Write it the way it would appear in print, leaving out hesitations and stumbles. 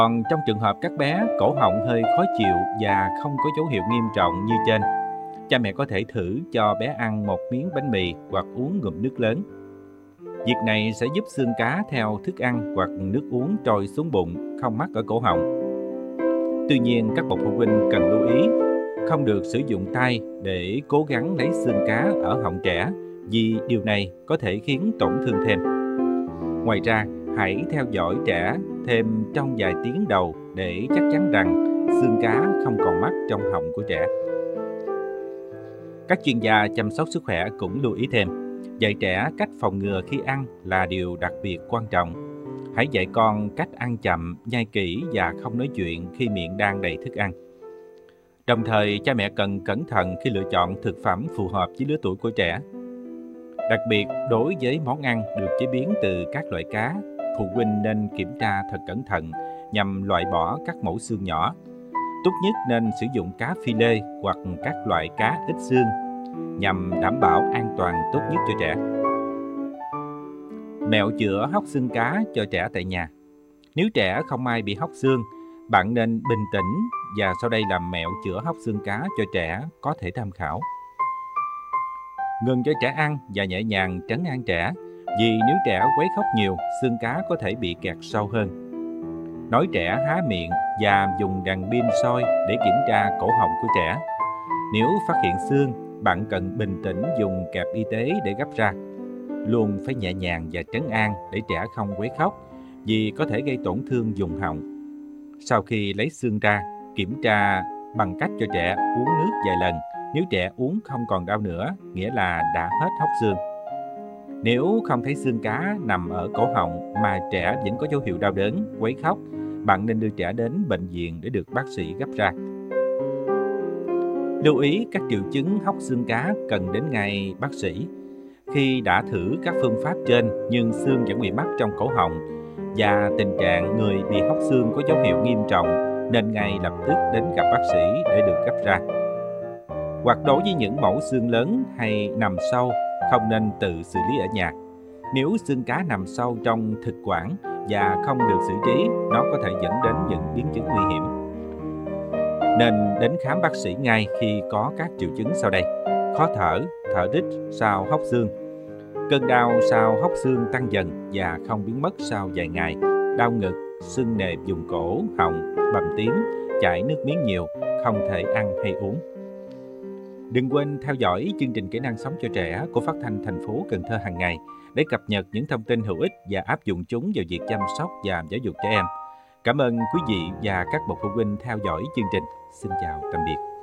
Còn trong trường hợp các bé cổ họng hơi khó chịu và không có dấu hiệu nghiêm trọng như trên, cha mẹ có thể thử cho bé ăn một miếng bánh mì hoặc uống ngụm nước lớn. Việc này sẽ giúp xương cá theo thức ăn hoặc nước uống trôi xuống bụng, không mắc ở cổ họng. Tuy nhiên, các bậc phụ huynh cần lưu ý không được sử dụng tay để cố gắng lấy xương cá ở họng trẻ, vì điều này có thể khiến tổn thương thêm. Ngoài ra, hãy theo dõi trẻ thêm trong vài tiếng đầu để chắc chắn rằng xương cá không còn mắc trong họng của trẻ. Các chuyên gia chăm sóc sức khỏe cũng lưu ý thêm, dạy trẻ cách phòng ngừa khi ăn là điều đặc biệt quan trọng. Hãy dạy con cách ăn chậm, nhai kỹ và không nói chuyện khi miệng đang đầy thức ăn. Đồng thời, cha mẹ cần cẩn thận khi lựa chọn thực phẩm phù hợp với lứa tuổi của trẻ. Đặc biệt, đối với món ăn được chế biến từ các loại cá, phụ huynh nên kiểm tra thật cẩn thận nhằm loại bỏ các mẩu xương nhỏ. Tốt nhất nên sử dụng cá phi lê hoặc các loại cá ít xương nhằm đảm bảo an toàn tốt nhất cho trẻ. Mẹo chữa hóc xương cá cho trẻ tại nhà. Nếu trẻ không may bị hóc xương, bạn nên bình tĩnh và sau đây là mẹo chữa hóc xương cá cho trẻ có thể tham khảo. Ngừng cho trẻ ăn và nhẹ nhàng trấn an trẻ, vì nếu trẻ quấy khóc nhiều, xương cá có thể bị kẹt sâu hơn. Nói trẻ há miệng và dùng đèn pin soi để kiểm tra cổ họng của trẻ. Nếu phát hiện xương, bạn cần bình tĩnh dùng kẹp y tế để gấp ra. Luôn phải nhẹ nhàng và trấn an để trẻ không quấy khóc, vì có thể gây tổn thương vùng họng. Sau khi lấy xương ra, kiểm tra bằng cách cho trẻ uống nước vài lần. Nếu trẻ uống không còn đau nữa, nghĩa là đã hết hóc xương. Nếu không thấy xương cá nằm ở cổ họng mà trẻ vẫn có dấu hiệu đau đớn, quấy khóc, bạn nên đưa trẻ đến bệnh viện để được bác sĩ gấp ra. Lưu ý các triệu chứng hóc xương cá cần đến ngay bác sĩ. Khi đã thử các phương pháp trên nhưng xương vẫn bị mắc trong cổ họng và tình trạng người bị hóc xương có dấu hiệu nghiêm trọng, nên ngay lập tức đến gặp bác sĩ để được gấp ra. Hoặc đối với những mẩu xương lớn hay nằm sâu, không nên tự xử lý ở nhà. Nếu xương cá nằm sâu trong thực quản và không được xử trí, nó có thể dẫn đến những biến chứng nguy hiểm. Nên đến khám bác sĩ ngay khi có các triệu chứng sau đây: khó thở, thở rít sau hóc xương, cơn đau sau hóc xương tăng dần và không biến mất sau vài ngày, đau ngực, sưng nề vùng cổ, họng, bầm tím, chảy nước miếng nhiều, không thể ăn hay uống. Đừng quên theo dõi chương trình Kỹ năng sống cho trẻ của Phát thanh thành phố Cần Thơ hàng ngày để cập nhật những thông tin hữu ích và áp dụng chúng vào việc chăm sóc và giáo dục trẻ em. Cảm ơn quý vị và các bậc phụ huynh theo dõi chương trình. Xin chào tạm biệt.